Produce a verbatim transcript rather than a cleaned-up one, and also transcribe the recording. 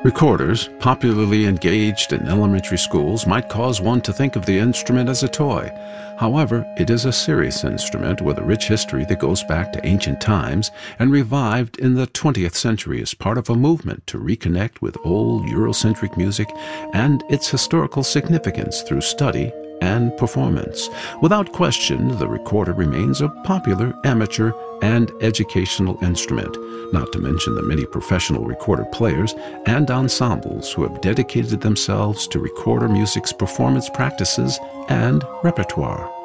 Recorders, popularly engaged in elementary schools, might cause one to think of the instrument as a toy. However, it is a serious instrument with a rich history that goes back to ancient times and revived in the twentieth century as part of a movement to reconnect with old Eurocentric music and its historical significance through study and performance. Without question, the recorder remains a popular amateur and educational instrument, not to mention the many professional recorder players and ensembles who have dedicated themselves to recorder music's performance practices and repertoire.